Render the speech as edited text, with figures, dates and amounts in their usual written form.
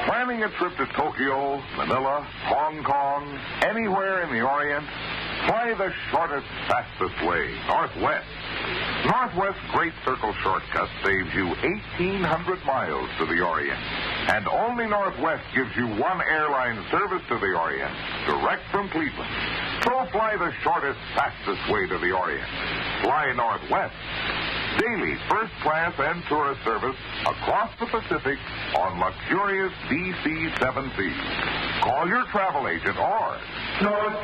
Planning a trip to Tokyo, Manila, Hong Kong, anywhere in the Orient? Fly the shortest, fastest way, Northwest. Northwest Great Circle Shortcut saves you 1,800 miles to the Orient. And only Northwest gives you one airline service to the Orient, direct from Cleveland. So fly the shortest, fastest way to the Orient. Fly Northwest. Daily first class and tourist service across the Pacific on luxurious DC-7 seats. Call your travel agent or...